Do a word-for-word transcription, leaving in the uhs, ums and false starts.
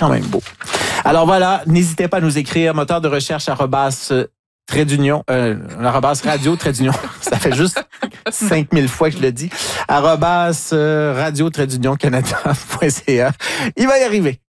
quand même beau. Alors voilà, n'hésitez pas à nous écrire, moteur de recherche arrobas trait d'union, euh, arrobas radio trait d'union. Ça fait juste cinq mille fois que je le dis. Arrobas euh, radio trait d'union canada point c a. Il va y arriver.